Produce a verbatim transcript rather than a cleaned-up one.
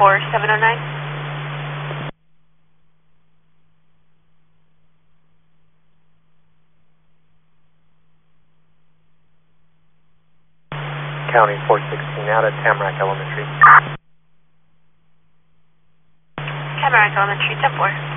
four seven oh nine. County four sixteen out at Tamarack Elementary. Tamarack Elementary, ten four.